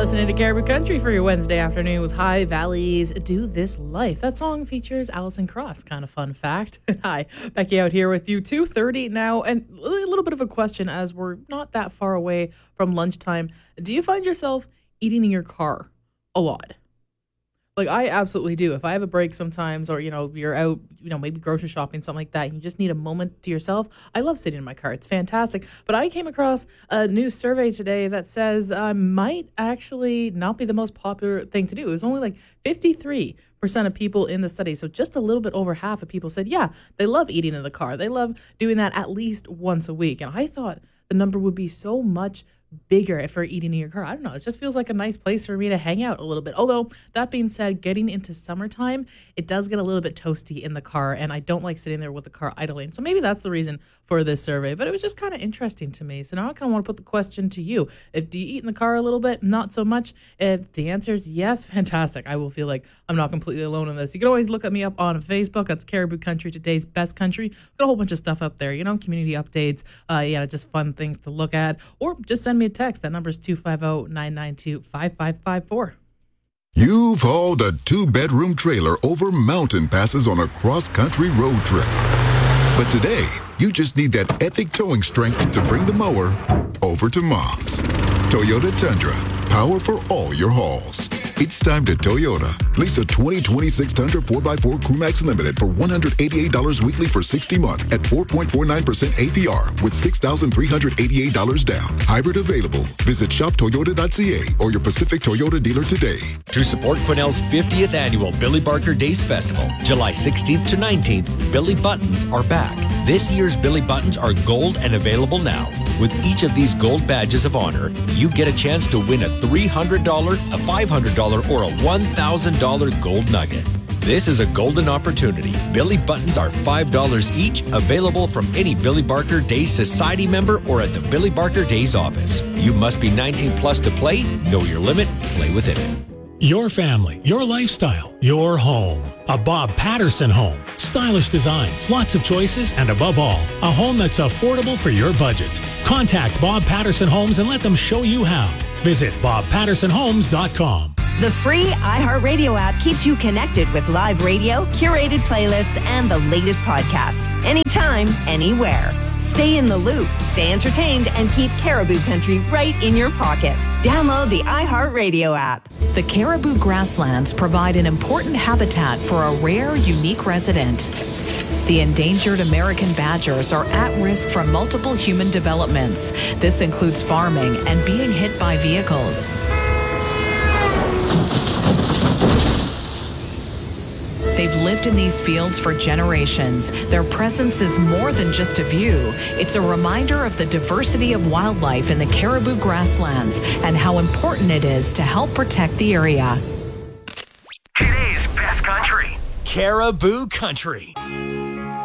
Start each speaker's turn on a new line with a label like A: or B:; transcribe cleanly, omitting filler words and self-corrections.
A: listening to Caribou Country for your Wednesday afternoon with High Valley's Do This Life. That song features Alison Krauss, kind of fun fact. Hi, Becky out here with you, 2:30 now, and a little bit of a question as we're not that far away from lunchtime. Do you find yourself eating in your car a lot? Like, I absolutely do. If I have a break sometimes, or, you're out, maybe grocery shopping, something like that, and you just need a moment to yourself, I love sitting in my car. It's fantastic. But I came across a new survey today that says might actually not be the most popular thing to do. It was only like 53% of people in the study. So just a little bit over half of people said, yeah, they love eating in the car. They love doing that at least once a week. And I thought the number would be so much bigger if we're eating in your car. I don't know. It just feels like a nice place for me to hang out a little bit. Although, that being said, getting into summertime, it does get a little bit toasty in the car, and I don't like sitting there with the car idling. So maybe that's the reason for this survey, but it was just kind of interesting to me. So now I kind of want to put the question to you. Do you eat in the car a little bit? Not so much. If the answer is yes, fantastic. I will feel like I'm not completely alone in this. You can always look at me up on Facebook. That's Caribou Country, today's best country. Got a whole bunch of stuff up there, community updates, just fun things to look at, or just send me a text. That number is 250-992-5554.
B: You've hauled a 2-bedroom trailer over mountain passes on a cross-country road trip. But today, you just need that epic towing strength to bring the mower over to Mom's. Toyota Tundra, power for all your hauls. It's time to Toyota. Lease a 2026 Tundra 4x4 Crewmax Limited for $188 weekly for 60 months at 4.49% APR with $6,388 down. Hybrid available. Visit shoptoyota.ca or your Pacific Toyota dealer today.
C: To support Quesnel's 50th annual Billy Barker Days Festival, July 16th to 19th, Billy Buttons are back. This year's Billy Buttons are gold and available now. With each of these gold badges of honor, you get a chance to win a $300, a $500, or a $1,000 gold nugget. This is a golden opportunity. Billy Buttons are $5 each, available from any Billy Barker Days Society member or at the Billy Barker Days office. You must be 19 plus to play. Know your limit. Play within it.
D: Your family, your lifestyle, your home. A Bob Patterson home. Stylish designs, lots of choices, and above all, a home that's affordable for your budget. Contact Bob Patterson Homes and let them show you how. Visit BobPattersonHomes.com.
E: The free iHeartRadio app keeps you connected with live radio, curated playlists, and the latest podcasts. Anytime, anywhere. Stay in the loop, stay entertained, and keep Caribou Country right in your pocket. Download the iHeartRadio app.
F: The Caribou Grasslands provide an important habitat for a rare, unique resident. The endangered American badgers are at risk from multiple human developments. This includes farming and being hit by vehicles. They've lived in these fields for generations. Their presence is more than just a view. It's a reminder of the diversity of wildlife in the Caribou Grasslands and how important it is to help protect the area.
G: Today's best country.
C: Caribou Country.